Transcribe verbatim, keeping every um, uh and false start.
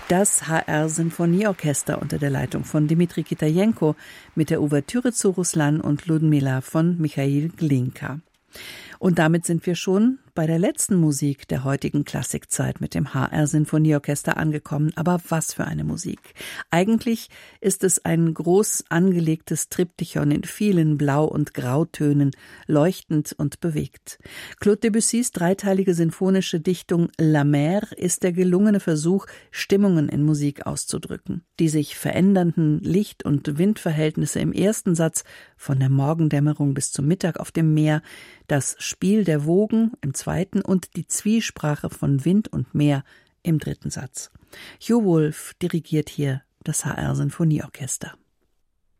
Das H R-Sinfonieorchester unter der Leitung von Dmitri Kitajenko mit der Ouvertüre zu Ruslan und Ludmila von Michail Glinka. Und damit sind wir schon bei der letzten Musik der heutigen Klassikzeit mit dem H R-Sinfonieorchester angekommen. Aber was für eine Musik! Eigentlich ist es ein groß angelegtes Triptychon in vielen Blau- und Grautönen, leuchtend und bewegt. Claude Debussys dreiteilige sinfonische Dichtung La Mer ist der gelungene Versuch, Stimmungen in Musik auszudrücken. Die sich verändernden Licht- und Windverhältnisse im ersten Satz, von der Morgendämmerung bis zum Mittag auf dem Meer, das Spiel der Wogen im zweiten und die Zwiesprache von Wind und Meer im dritten Satz. Hugh Wolf dirigiert hier das H R-Sinfonieorchester.